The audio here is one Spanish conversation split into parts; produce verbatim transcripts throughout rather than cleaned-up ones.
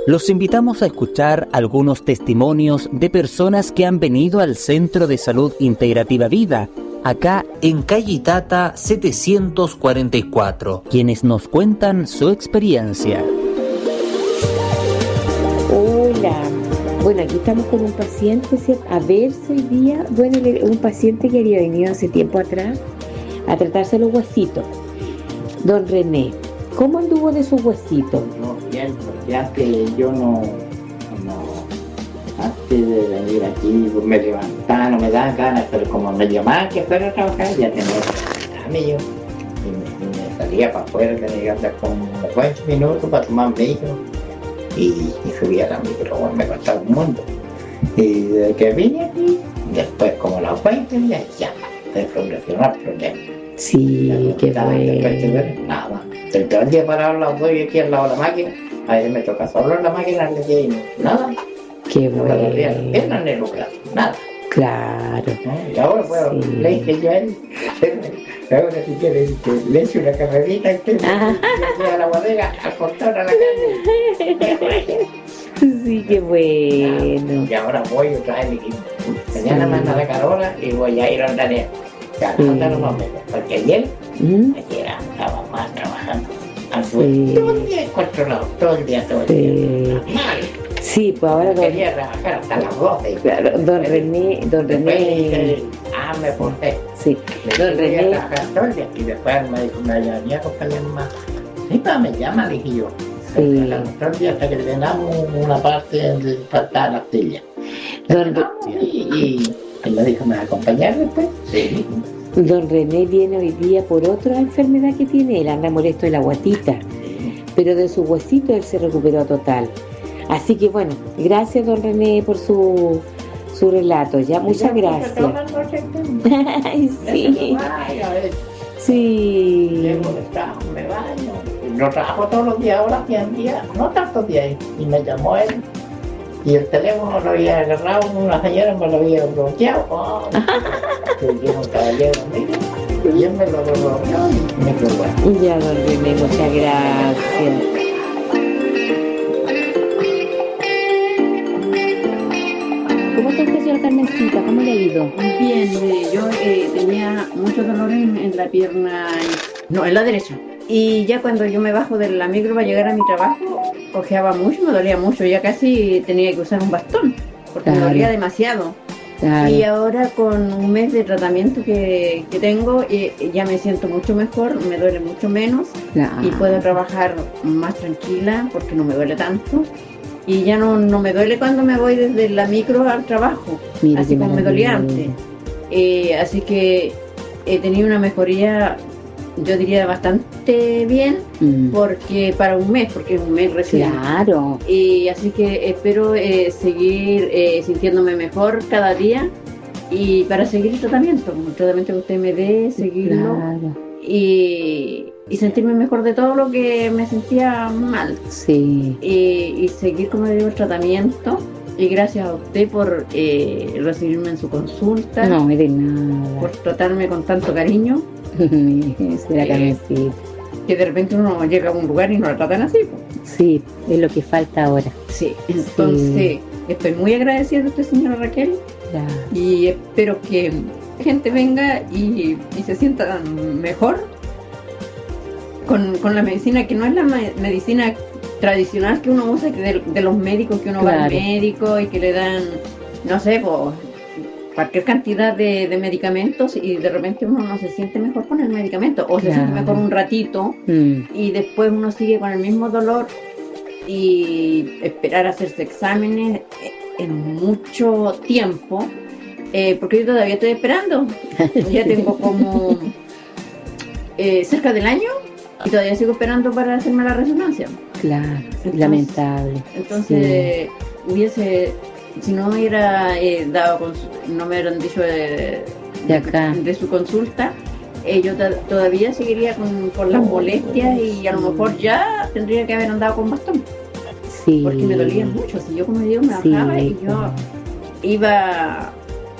Los invitamos a escuchar algunos testimonios de personas que han venido al Centro de Salud Integrativa Vida, acá en calle Itata setecientos cuarenta y cuatro, quienes nos cuentan su experiencia. Hola, bueno, aquí estamos con un paciente, ¿cierto? A ver si hoy día, bueno, un paciente que había venido hace tiempo atrás a tratarse los huesitos. Don René, ¿cómo anduvo de sus huesitos? No, bien, porque antes yo no, no, antes de venir aquí, pues me levantaba, no me daban ganas, pero como me llamaban que fuera a trabajar, ya tenía que levantarme yo. Y me, y me salía para afuera, tenía que andar como unos veinte minutos para tomar un micro. Y, y subía a la micro, bueno, me costaba un mundo. Y desde que vine aquí, después como a los veinte días, ya, se solucionó el problema. Sí, qué bueno. Nada, estoy todo el día parado al lado y aquí al lado de la máquina. A veces me toca solo en la máquina, le digo, nada. Qué no bueno. No ni lucrar, nada. Claro. ¿No? Y ahora puedo, sí. Le dije yo a él, ahora si quiere, le echo una carrerita y usted me a la bodega, al portón, a la calle. Sí, qué bueno. Y ahora voy otra vez, y mañana sí. manda la Carola y voy a ir a Ondanea. Ya, sí. Más o menos, porque ayer, ¿Mm? ayer estaba más trabajando. Sí. Todo el día en cuatro lados, todo el día, todo el sí. día. Mal. Sí, pues ahora... Don... Quería trabajar hasta las doce. Claro, don René, don René... Dije, ah, me porté. Sí, me don René... trabajar todo el día. Y después me dijo, me llamé a compañía más. Sí, pa, me llama, le dije yo. Sí. Todo el día hasta que llenamos una parte donde faltaba la astilla. Don... Y, y, y me dijo, ¿me va a acompañar después? Sí. Don René viene hoy día por otra enfermedad que tiene, él anda molesto de la guatita, pero de su huesito él se recuperó total. Así que bueno, gracias don René por su, su relato, ya muchas gracias. Ay, sí. Sí. Llego del trabajo, me baño. No trabajo todos los días, ahora cien días, no tantos días. Y me llamó él. Y el teléfono lo había agarrado, una señora me lo había bloqueado. Oh, yo un caballero mío, y él me lo bloqueó y me quedó bueno. Ya, don René, muchas gracias. ¿Cómo está usted, señora Carmencita? ¿Cómo le ha ido? Bien, eh, yo eh, tenía mucho dolor en, en la pierna, no, en la derecha. Y ya cuando yo me bajo de la micro para llegar a mi trabajo, cojeaba mucho, me dolía mucho, ya casi tenía que usar un bastón, porque claro. me dolía demasiado. Claro. Y ahora con un mes de tratamiento que, que tengo, eh, ya me siento mucho mejor, me duele mucho menos claro. y puedo trabajar más tranquila porque no me duele tanto. Y ya no, no me duele cuando me voy desde la micro al trabajo, Mira así como me dolía antes. Eh, así que he tenido una mejoría, yo diría bastante bien, mm. porque para un mes, porque es un mes recién. Claro. Y así que espero eh, seguir eh, sintiéndome mejor cada día y para seguir el tratamiento, como el tratamiento que usted me dé, seguirlo claro. y, y sentirme mejor de todo lo que me sentía mal. Sí. Y, y seguir, como le digo, el tratamiento. Y gracias a usted por eh, recibirme en su consulta. No, de nada. Por tratarme con tanto cariño. Será eh, que de repente uno llega a un lugar y no la tratan así. Sí, es lo que falta ahora. Sí, entonces sí. Estoy muy agradecida de usted, señora Raquel. Ya. Y espero que gente venga y, y se sienta mejor con, con la medicina, que no es la me- medicina tradicional que uno usa, que de, de los médicos, que uno claro. va al médico y que le dan, no sé, pues cualquier cantidad de, de medicamentos y de repente uno no se siente mejor con el medicamento o claro. se siente mejor un ratito mm. y después uno sigue con el mismo dolor y esperar a hacerse exámenes en mucho tiempo, eh, porque yo todavía estoy esperando. Ya tengo como eh, cerca del año y todavía sigo esperando para hacerme la resonancia. Claro, entonces, lamentable. Entonces sí. hubiese... Si no me hubiera eh, dado, cons- no me hubieran dicho de, de, acá. de, de su consulta, eh, yo t- todavía seguiría con, con las molestias y a lo mejor ya tendría que haber andado con bastón. Sí. Porque me dolía mucho. Si yo, como digo, me bajaba sí. y yo iba,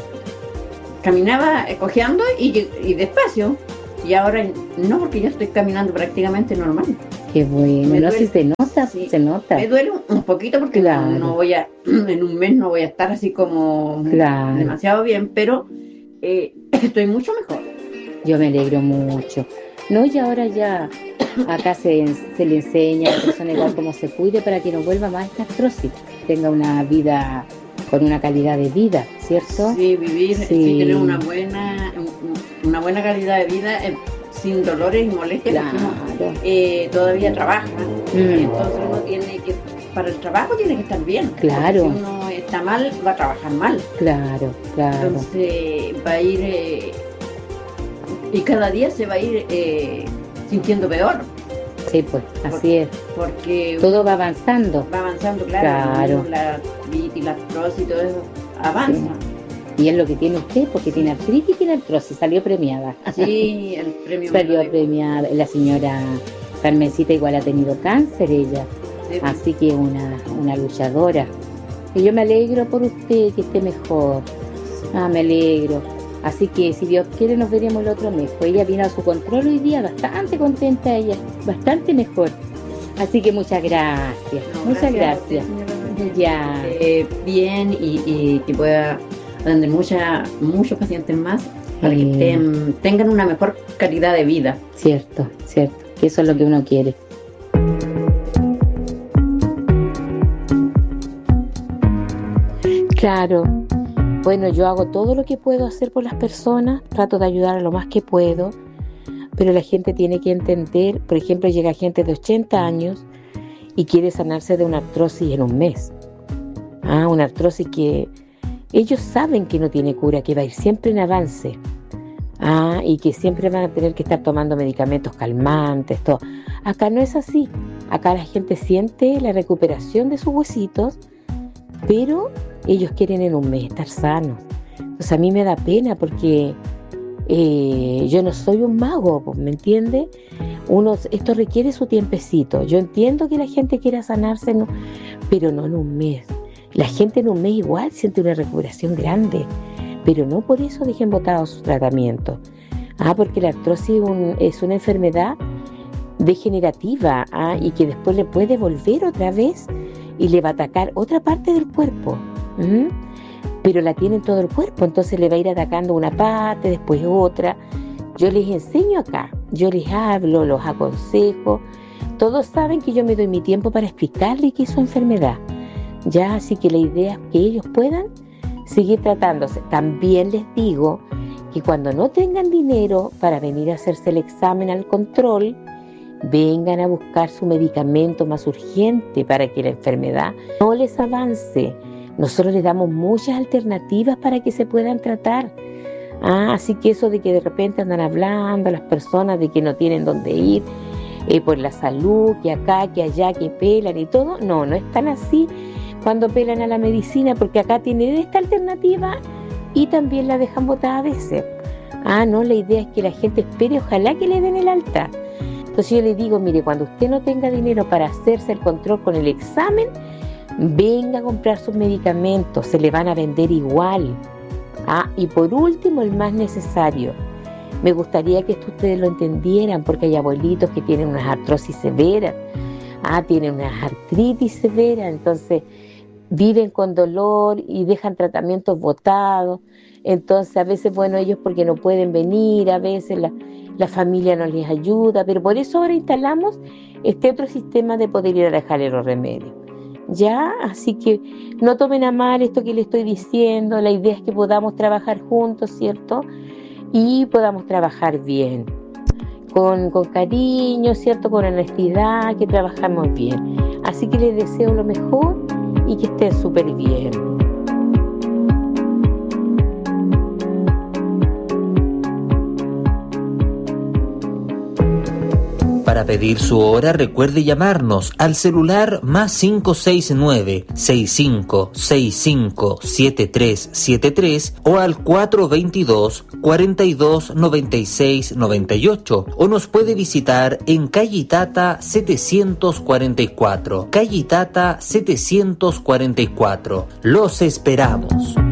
caminaba cojeando y, y despacio. Y ahora no, porque yo estoy caminando prácticamente normal. Qué bueno, no, si se nota, sí, se nota. Me duele un, un poquito porque claro. no voy a, en un mes no voy a estar así como claro. demasiado bien, pero eh, estoy mucho mejor. Yo me alegro mucho. No, y ahora ya acá se, se le enseña a la persona igual cómo se cuide para que no vuelva más esta artrosis, tenga una vida con una calidad de vida, ¿cierto? Sí, vivir, sí, sí tener una buena, una buena calidad de vida. Eh, sin dolores y molestias, claro. porque uno eh, todavía trabaja, mm. entonces uno tiene que, para el trabajo tiene que estar bien, claro. si uno está mal, va a trabajar mal, claro, claro, entonces va a ir, eh, y cada día se va a ir eh, sintiendo peor. Sí, pues, así porque, es, porque todo va avanzando, va avanzando, claro, claro. la artritis, la artrosis y todo eso, avanza. Sí. Y es lo que tiene usted, porque tiene artritis y tiene artrosis, salió premiada. Sí, el premio. Salió premiada. La señora Carmencita igual ha tenido cáncer ella, sí. Así que una, una luchadora. Y yo me alegro por usted, que esté mejor. Ah, me alegro. Así que si Dios quiere nos veremos el otro mes. Pues ella vino a su control hoy día, bastante contenta ella, bastante mejor. Así que muchas gracias, no, muchas gracias. gracias. Ya. Eh, bien y, y que pueda donde mucha, muchos pacientes más para que estén, tengan una mejor calidad de vida. Cierto, cierto, que eso es lo que uno quiere. Claro, bueno, yo hago todo lo que puedo hacer por las personas, trato de ayudar a lo más que puedo, pero la gente tiene que entender, por ejemplo, llega gente de ochenta años y quiere sanarse de una artrosis en un mes. Ah, una artrosis que ellos saben que no tiene cura, que va a ir siempre en avance, ah, y que siempre van a tener que estar tomando medicamentos calmantes, todo. Acá no es así. Acá la gente siente la recuperación de sus huesitos, pero ellos quieren en un mes estar sanos. Entonces a mí me da pena porque eh, yo no soy un mago, ¿me entiende? Uno, esto requiere su tiempecito. Yo entiendo que la gente quiera sanarse, no, pero no en un mes. La gente en un mes igual siente una recuperación grande, pero no por eso dejen botado su tratamiento. Ah, porque la artrosis un, es una enfermedad degenerativa, ah, y que después le puede volver otra vez y le va a atacar otra parte del cuerpo. ¿Mm? Pero la tiene en todo el cuerpo, entonces le va a ir atacando una parte, después otra. Yo les enseño acá, yo les hablo, los aconsejo. Todos saben que yo me doy mi tiempo para explicarles qué es su enfermedad. Ya, así que la idea es que ellos puedan seguir tratándose. También les digo que cuando no tengan dinero para venir a hacerse el examen al control, vengan a buscar su medicamento más urgente para que la enfermedad no les avance. Nosotros les damos muchas alternativas para que se puedan tratar. Ah, así que eso de que de repente andan hablando a las personas de que no tienen dónde ir eh, por la salud, que acá, que allá, que pelan y todo, no, no es tan así cuando pelan a la medicina, porque acá tienen esta alternativa y también la dejan botada a veces. Ah, no, la idea es que la gente espere, ojalá que le den el alta. Entonces yo le digo, mire, cuando usted no tenga dinero para hacerse el control con el examen, venga a comprar sus medicamentos, se le van a vender igual. Ah, y por último, el más necesario, me gustaría que esto ustedes lo entendieran, porque hay abuelitos que tienen unas artrosis severas, ah, tienen unas artritis severas, entonces viven con dolor y dejan tratamientos botados. Entonces a veces, bueno, ellos porque no pueden venir, a veces la, la familia no les ayuda, pero por eso ahora instalamos este otro sistema de poder ir a dejarle los remedios. Ya, así que no tomen a mal esto que les estoy diciendo, la idea es que podamos trabajar juntos, ¿cierto? Y podamos trabajar bien, con, con cariño, ¿cierto? Con honestidad, que trabajamos bien. Así que les deseo lo mejor y que estén súper bien. Para pedir su hora, recuerde llamarnos al celular más cinco seis nueve, seis cinco seis cinco, siete tres siete tres o al cuatro dos dos, cuatro dos nueve seis nueve ocho, o nos puede visitar en calle Itata setecientos cuarenta y cuatro. Calle Itata setecientos cuarenta y cuatro. Los esperamos.